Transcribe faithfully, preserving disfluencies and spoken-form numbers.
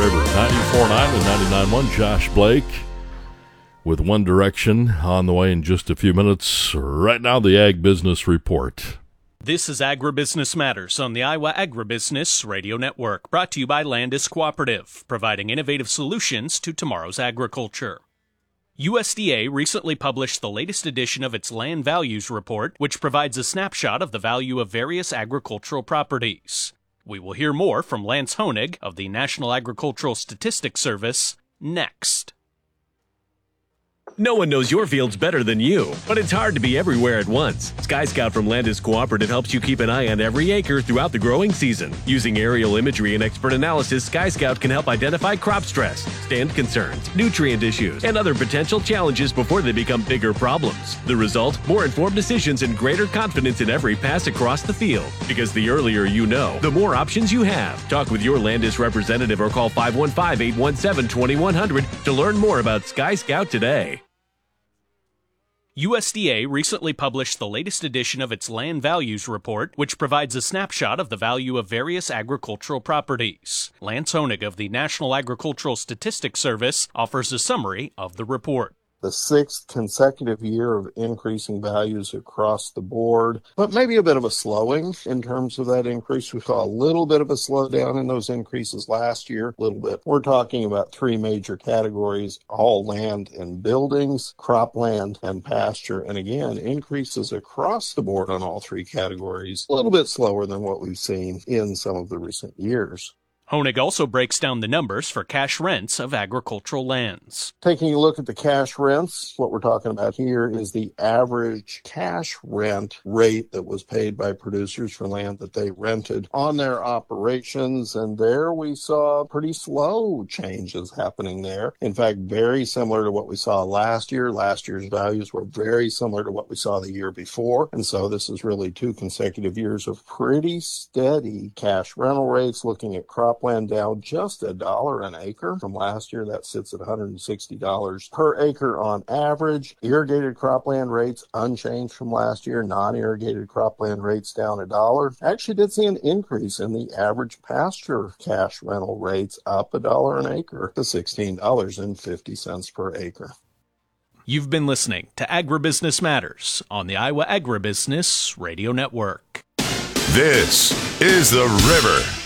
River. ninety-four point nine and ninety-nine point one. Josh Blake with One Direction on the way in just a few minutes. Right now, the Ag Business Report. This is Agribusiness Matters on the Iowa Agribusiness Radio Network, brought to you by Landis Cooperative, providing innovative solutions to tomorrow's agriculture. U S D A recently published the latest edition of its Land Values Report, which provides a snapshot of the value of various agricultural properties. We will hear more from Lance Honig of the National Agricultural Statistics Service next. No one knows your fields better than you, but it's hard to be everywhere at once. Sky Scout from Landis Cooperative helps you keep an eye on every acre throughout the growing season. Using aerial imagery and expert analysis, Sky Scout can help identify crop stress, stand concerns, nutrient issues, and other potential challenges before they become bigger problems. The result? More informed decisions and greater confidence in every pass across the field. Because the earlier you know, the more options you have. Talk with your Landis representative or call five one five, eight one seven, two one zero zero to learn more about Sky Scout today. U S D A recently published the latest edition of its Land Values Report, which provides a snapshot of the value of various agricultural properties. Lance Honig of the National Agricultural Statistics Service offers a summary of the report. The sixth consecutive year of increasing values across the board, but maybe a bit of a slowing in terms of that increase. We saw a little bit of a slowdown in those increases last year, a little bit. We're talking about three major categories, all land and buildings, cropland, and pasture. And again, increases across the board on all three categories, a little bit slower than what we've seen in some of the recent years. Honig also breaks down the numbers for cash rents of agricultural lands. Taking a look at the cash rents, what we're talking about here is the average cash rent rate that was paid by producers for land that they rented on their operations. And there we saw pretty slow changes happening there. In fact, very similar to what we saw last year. Last year's values were very similar to what we saw the year before. And so this is really two consecutive years of pretty steady cash rental rates. Looking at crop land down just a dollar an acre from last year. That sits at one hundred sixty dollars per acre on average. Irrigated cropland rates unchanged from last year. Non-irrigated cropland rates down a dollar. Actually did see an increase in the average pasture cash rental rates, up a dollar an acre to sixteen dollars and fifty cents per acre. You've been listening to Agribusiness Matters on the Iowa Agribusiness Radio Network. This is The River.